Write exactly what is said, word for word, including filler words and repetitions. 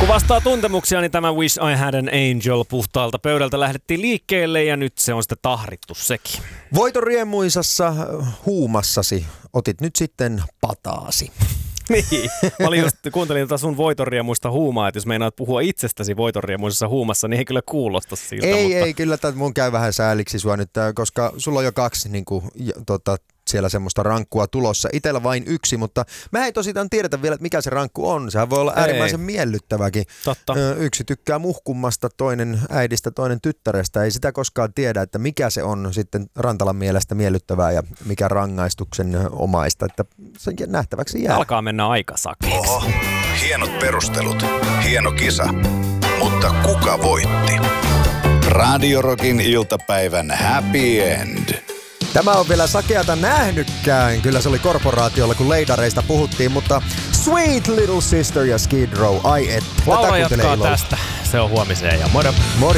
Kuvastaa tuntemuksia, niin tämä Wish I Had an Angel puhtaalta pöydältä lähdettiin liikkeelle ja nyt se on sitten tahrittu sekin. Voitoriemuisassa huumassasi otit nyt sitten pataasi. Niin, mä olin just, kuuntelin tätä sun voitoriemuista huumaa, että jos meinaat puhua itsestäsi voitoriemuisessa huumassa, niin ei kyllä kuulosta siltä. Ei, mutta... ei, kyllä tämä mun käy vähän sääliksi sua nyt, koska sulla on jo kaksi niin kuin, tota, siellä semmoista rankkua tulossa. Itellä vain yksi, mutta mä ei tosiaan tiedetä vielä, että mikä se rankku on. Sehän voi olla ei. äärimmäisen miellyttäväkin. Totta. Yksi tykkää muhkummasta, toinen äidistä, toinen tyttärestä. Ei sitä koskaan tiedä, että mikä se on sitten Rantalan mielestä miellyttävää ja mikä rangaistuksen omaista. Että se nähtäväksi jää. Alkaa mennä aika sakeeksi. Oho, hienot perustelut, hieno kisa, mutta kuka voitti? Radio Rockin iltapäivän happy end. Tämä on vielä sakeata nähnytkään. Kyllä se oli korporaatiolla, kun leidareista puhuttiin, mutta Sweet Little Sister ja Skid Row, ai et. Laura jatkaa tästä. Se on huomiseen ja moro. Moro.